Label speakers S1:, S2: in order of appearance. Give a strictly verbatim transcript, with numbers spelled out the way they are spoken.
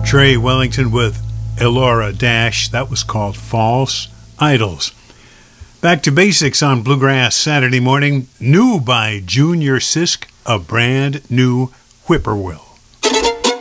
S1: Trey Wellington with Elora Dash. That was called False Idols. Back to basics on Bluegrass Saturday morning. New by Junior Sisk, A Brand New Whippoorwill.